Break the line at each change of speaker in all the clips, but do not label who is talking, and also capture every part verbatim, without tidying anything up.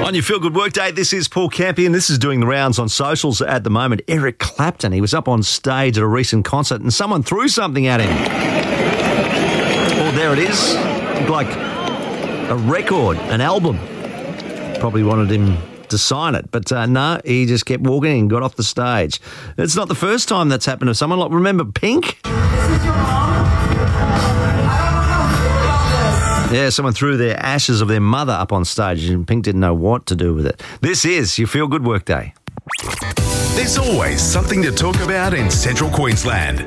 On your Feel Good Workday, this is Paul Campion. This is doing the rounds on socials at the moment. Eric Clapton, he was up on stage at a recent concert and someone threw something at him. Oh, there it is. Looked like a record, an album. Probably wanted him to sign it, but uh, no, he just kept walking and got off the stage. It's not the first time that's happened to someone. Like, remember Pink? Yeah, someone threw their ashes of their mother up on stage and Pink didn't know what to do with it. This is your Feel Good Workday.
There's always something to talk about in Central Queensland.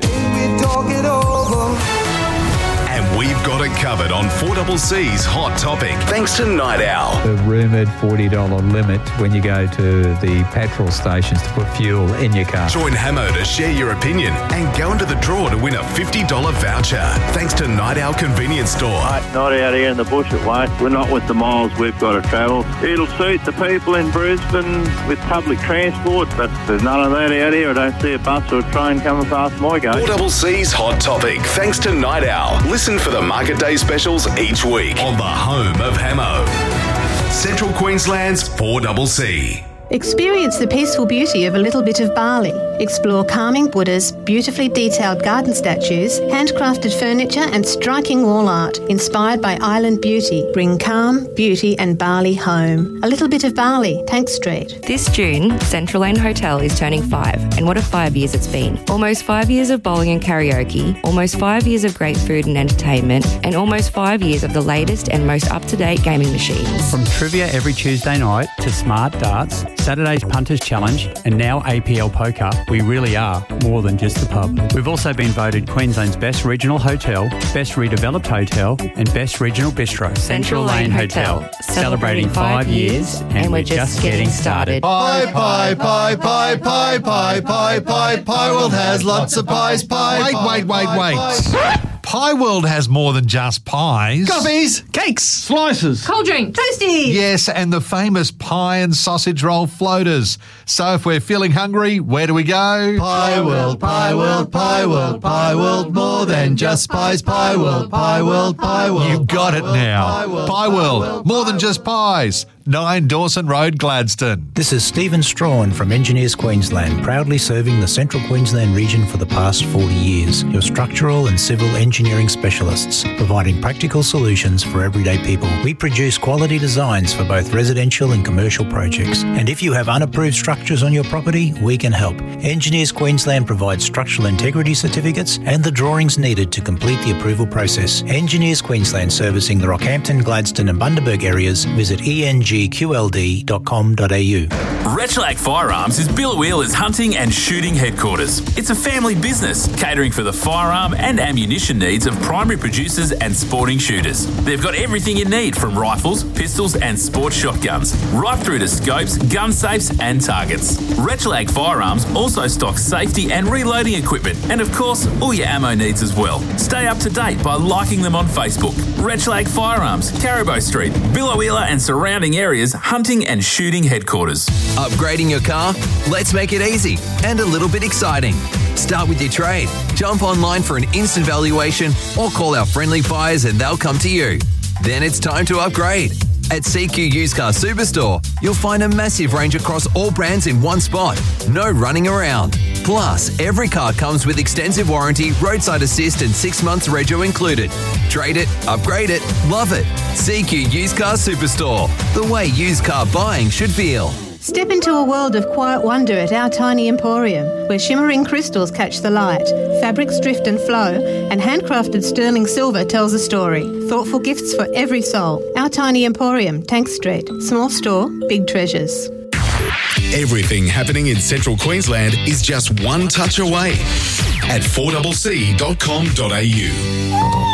And we've got it covered on four C C's Hot Topic, thanks to Night Owl.
The rumoured forty dollars limit when you go to the petrol stations to put fuel in your car.
Join Hamo to share your opinion and go into the draw to win a fifty dollars voucher, thanks to Night Owl Convenience Store.
Not out here in the bush, it won't. We're not with the miles we've got to travel. It'll suit the people in Brisbane with public transport, but there's none of that out here. I don't see a bus or a train coming past my gate.
four C C's Hot Topic, thanks to Night Owl. Listen for the Market Day specials each week on the home of Hamo. Central Queensland's four C C.
Experience the peaceful beauty of a little bit of Bali. Explore calming Buddhas, beautifully detailed garden statues, handcrafted furniture and striking wall art inspired by island beauty. Bring calm, beauty and Bali home. A little bit of Bali, Tank Street.
This June, Central Lane Hotel is turning five, and what a five years it's been. Almost five years of bowling and karaoke, almost five years of great food and entertainment, and almost five years of the latest and most up-to-date gaming machines.
From trivia every Tuesday night to smart darts, Saturday's Punters Challenge, and now A P L Poker, we really are more than just a pub. We've also been voted Queensland's best regional hotel, best redeveloped hotel, and best regional bistro.
Central Lane Hotel, celebrating five years, and we're just getting started.
Pie, pie, pie, pie, pie, pie, pie, pie, Pie World has lots of pies, pie.
Wait, wait, wait, wait. Pie World has more than just pies.
Coffees,
cakes,
slices,
Cold drink, toasties.
Yes, and the famous pie and sausage roll floaters. So if we're feeling hungry, where do we go?
Pie World, Pie World, Pie World, Pie World, more than just pies. Pie World, Pie World, Pie World.
You got it now. Pie World, more than just pies. nine Dawson Road, Gladstone.
This is Stephen Strawn from Engineers Queensland, proudly serving the Central Queensland region for the past forty years. Your structural and civil engineering specialists, providing practical solutions for everyday people. We produce quality designs for both residential and commercial projects. And if you have unapproved structures on your property, we can help. Engineers Queensland provides structural integrity certificates and the drawings needed to complete the approval process. Engineers Queensland, servicing the Rockhampton, Gladstone and Bundaberg areas. Visit E N G Q L D dot com dot A U.
Rechlac Firearms is Billawheeler's hunting and shooting headquarters. It's a family business catering for the firearm and ammunition needs of primary producers and sporting shooters. They've got everything you need from rifles, pistols and sports shotguns, right through to scopes, gun safes and targets. Rechlac Firearms also stocks safety and reloading equipment and of course all your ammo needs as well. Stay up to date by liking them on Facebook. Rechlac Firearms, Caribou Street, Billawheeler and surrounding areas hunting and shooting headquarters.
Upgrading your car? Let's make it easy and a little bit exciting. Start with your trade. Jump online for an instant valuation or call our friendly buyers and they'll come to you. Then it's time to upgrade. At C Q Used Car Superstore, you'll find a massive range across all brands in one spot. No running around. Plus, every car comes with extensive warranty, roadside assist and six months rego included. Trade it, upgrade it, love it. C Q Used Car Superstore. The way used car buying should feel.
Step into a world of quiet wonder at Our Tiny Emporium, where shimmering crystals catch the light, fabrics drift and flow, and handcrafted sterling silver tells a story. Thoughtful gifts for every soul. Our Tiny Emporium, Tank Street. Small store, big treasures.
Everything happening in Central Queensland is just one touch away at four C C dot com dot A U.